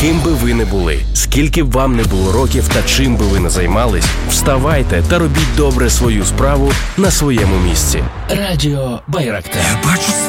Ким би ви не були, скільки б вам не було років та чим би ви не займались, вставайте та робіть добре свою справу на своєму місці. Радіо Байрактар. Я бачу